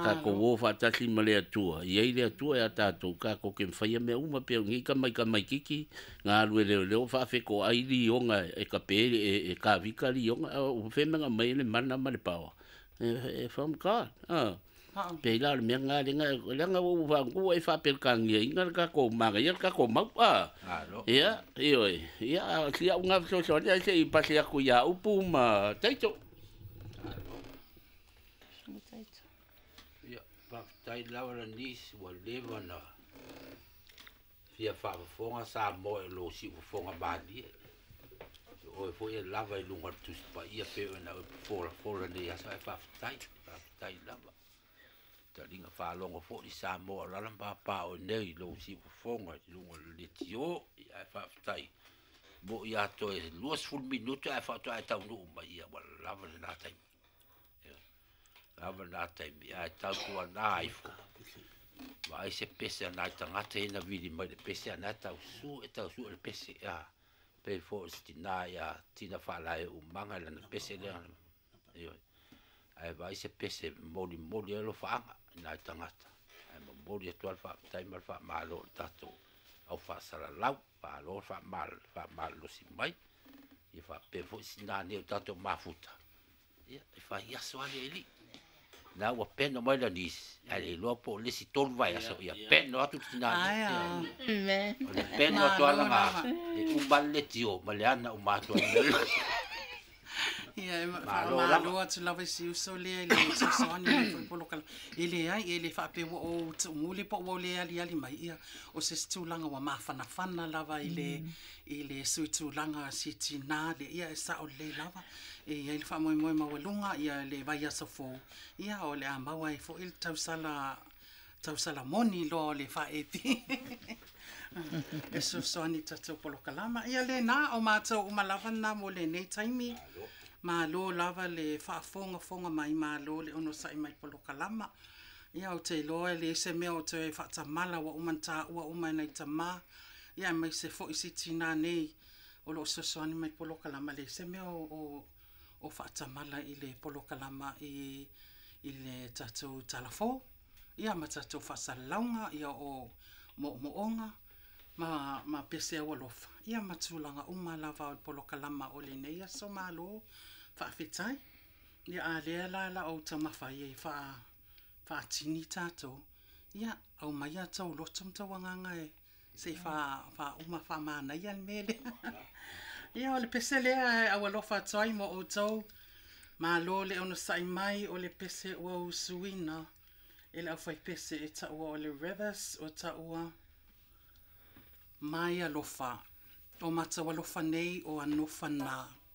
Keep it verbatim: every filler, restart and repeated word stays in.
ka ko wo fa ta si male atua ia ile atua ya ta to ka ko ke fai me uma pe ngi ka mai ka mai kiki nga lu le le fa fe ko ai li onga e ka pe e ka vika li onga o fe me nga mai le mana ma le pao e from God ah pe la me nga le nga le nga wo fa ku e fa pe ka ngi nga ka ko ma ga ka ko ma pa ia io ia si nga so so ya se pa se ku ya upu ma taito tai lawa nis wa leva na fia fa fonga sa mo lo si fonga bali o fo e lava i lunga tu pa ia pe na for for ne ya sa fa tai fa tai lava ta linga fa longo fo di sa mo la la pa pa o ne lo si fonga lunga le tio ia fa tai mo ia to e luas ful minuto fa to ta no ma ia wa lava na tai ava na tai ai tau tua nai fo vai se pese na tanga te na vidi mai pese na tau su e tau su le pese a pe fo stina ya tina fa la u manga na pese le io ai vai se pese moli moli lo fa na tanga ai mo moli to fa tai mal fa malo tato au fa sala lau fa lo fa mal fa mal lo si mai e fa pe fo stina ne tato mafuta ia e fa ia so ale li na wa peno mai la nis ale lo po le si tol vai aso ia peno atu tina me peno to ala nga e un balle tio maleana u mato ia ma lo atu lava si so le le so so ni po lokal ile ai ile fa pe o nguli po o le ali ali mai ia o se stulanga wa mafana fana lava ile ile suitulanga si tina le ia sa o le lava e ia fa mo mo ma walunga ia le vai aso fo ia o le amba wai fo il tausala tausala moni lo le fa e pi e so so ni tatu polo kalama ia le na o ma tau o malava na mo le nei taimi ma lo lava le fa fonga fonga mai ma lo le ono sai mai polo kalama ia o te lo le se me o te fa tamala wa umanta wa umai nei tama ia mai se fo isi tina nei o lo so so ni mai polo kalama le se me o o o whaatamala i le polo kalama i, i le tatou talafo. Ia ma tatou whasalaunga ia o mo mo onga ma, ma pese awa lofa. Ia ma tūlanga uma lava o polo kalama o le neia so malo whaafetai. Ia a lea la la o tamawhai e wha, whaatini tatou. Ia au mai a tau lotum tau anganga e se wha, wha uma wha mana ia mele. Ia o le pese lea awa lofa toi mo o tau ma lo le ono sai mai o le pese ua usuina e le au fai pese e ta ua o le rivers o ta ua mai a lofa o mata wa lofa nei o anofa na